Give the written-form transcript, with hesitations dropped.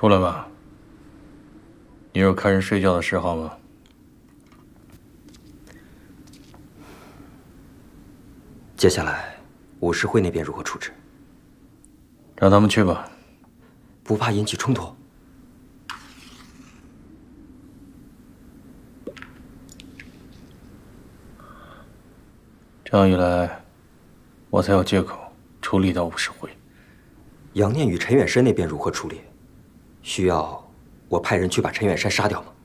出来吧。你有看人睡觉的嗜好吗？ 接下来，武士会那边如何处置？ 让他们去吧。 不怕引起冲突？ 这样一来，我才有借口处理到武士会。 杨念与陈远山那边如何处理？需要我派人去把陈远山杀掉吗？